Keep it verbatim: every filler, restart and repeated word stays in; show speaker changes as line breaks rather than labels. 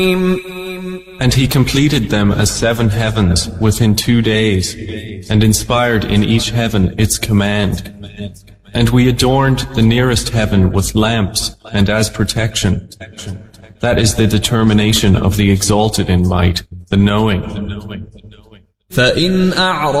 And He completed them as seven heavens within two days, and inspired in each heaven its command. And we adorned the nearest heaven with lamps and as protection. That is the determination of the exalted in might, the knowing.
فَإِنْ أَعْرَضُوا